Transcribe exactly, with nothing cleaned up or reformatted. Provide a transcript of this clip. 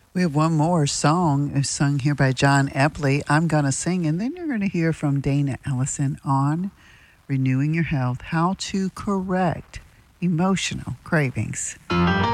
We have one more song uh, sung here by John Epley. I'm going to sing, and then you're going to hear from Dana Ellison on Renewing Your Health, how to correct emotional cravings.